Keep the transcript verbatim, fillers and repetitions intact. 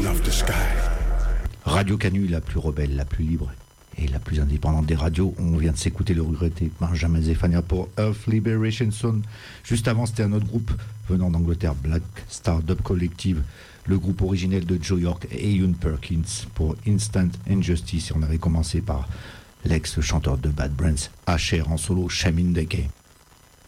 Radio Canu, la plus rebelle, la plus libre et la plus indépendante des radios. On vient de s'écouter le regretté Benjamin Zefania pour Earth Liberation Zone. Juste avant, c'était un autre groupe venant d'Angleterre, Black Star Dub Collective, le groupe originel de Joe York et Ian Perkins pour Instant Injustice. Et on avait commencé par l'ex-chanteur de Bad Brains, Asher en solo, Shamin Deke.